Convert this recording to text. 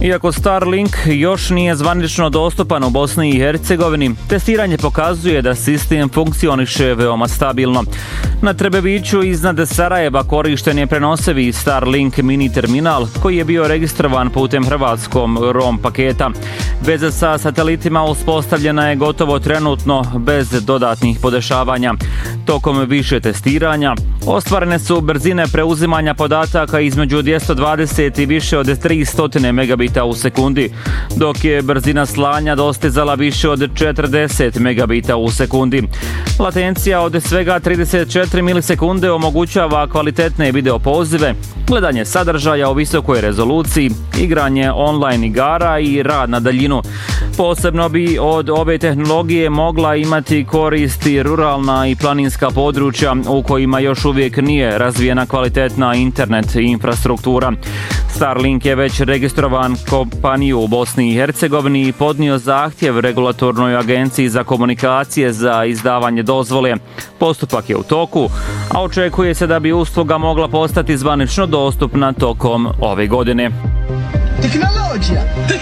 Iako Starlink još nije zvanično dostupan u Bosni i Hercegovini, testiranje pokazuje da sistem funkcioniše veoma stabilno. Na Trebeviću iznad Sarajeva korišten je prenosivi Starlink mini terminal koji je bio registrovan putem hrvatskom ROM paketa. Veza sa satelitima uspostavljena je gotovo trenutno bez dodatnih podešavanja. Tokom više testiranja ostvarene su brzine preuzimanja podataka između 220 i više od 300 megabita u sekundi, dok je brzina slanja dostizala više od 40 megabita u sekundi. Latencija od svega 34 milisekunde omogućava kvalitetne video pozive, gledanje sadržaja u visokoj rezoluciji, igranje online igara i rad na daljinu. Posebno bi od ove tehnologije mogla imati koristi ruralna i planinska područja u kojima još uvijek nije razvijena kvalitetna internet infrastruktura. Starlink je već registrovan kompaniju u Bosni i Hercegovini i podnio zahtjev regulatornoj agenciji za komunikacije za izdavanje dozvole. Postupak je u toku, a očekuje se da bi usluga mogla postati zvanično dostupna tokom ove godine. Tehnologija!